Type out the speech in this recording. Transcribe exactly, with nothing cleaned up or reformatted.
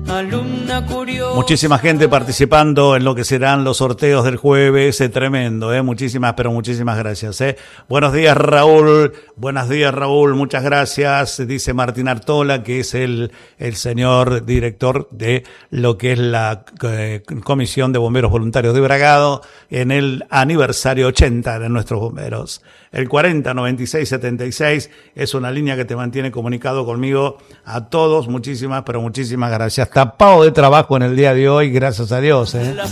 alumna curiosa. Muchísima gente participando en lo que serán los sorteos del jueves, es tremendo, ¿eh? Muchísimas, pero muchísimas gracias, ¿eh? Buenos días, Raúl, buenos días, Raúl, muchas gracias, dice Martín Artola, que es el, el señor director de lo que es la eh, Comisión de Bomberos Voluntarios de Bragado, en el aniversario ochenta de nuestros bomberos. El cuarenta noventa y seis setenta y seis es una línea que te mantiene comunicado conmigo. A todos, muchísimas, pero muchísimas gracias. Tapado de trabajo en el día de hoy, gracias a Dios, ¿eh?